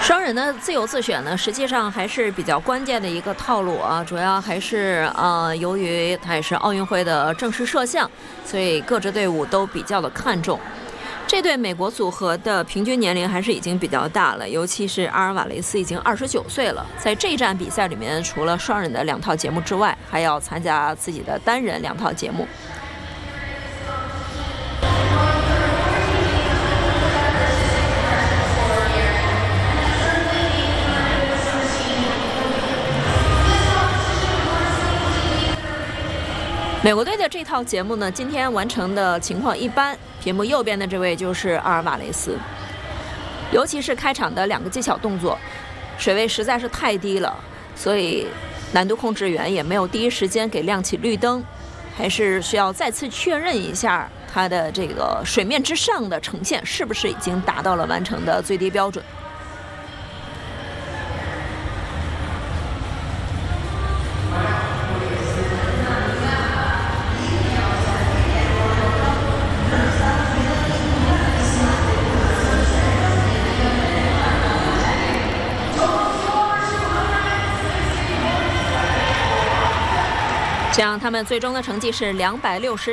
双人的自由自选呢，实际上还是比较关键的一个套路啊，主要还是由于它也是奥运会的正式摄像，所以各支队伍都比较的看重。这对美国组合的平均年龄还是已经比较大了，尤其是阿尔瓦雷斯已经29岁了。在这站比赛里面，除了双人的2套节目之外，还要参加自己的单人2套节目。美国队的这套节目呢，今天完成的情况一般。屏幕右边的这位就是阿尔瓦雷斯，尤其是开场的2个技巧动作，水位实在是太低了，所以难度控制员也没有第一时间给亮起绿灯，还是需要再次确认一下它的这个水面之上的呈现是不是已经达到了完成的最低标准。这样，他们最终的成绩是260。